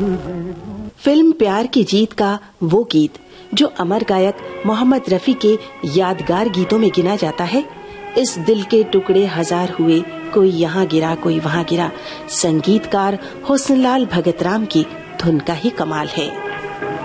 Film प्यार की जीत का वो गीत जो अमर गायक मोहम्मद रफी के यादगार गीतों में गिना जाता है, इस दिल के टुकड़े हजार हुए, कोई यहाँ गिरा कोई वहाँ गिरा, संगीतकार हुस्नलाल भगतराम की धुन का ही कमाल है।